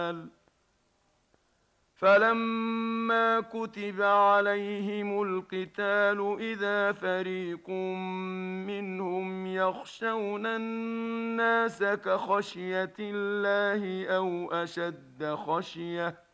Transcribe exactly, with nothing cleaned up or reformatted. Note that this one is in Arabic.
فلما كتب عليهم القتال إذا فريق منهم يخشون الناس كخشية الله أو أشد خشية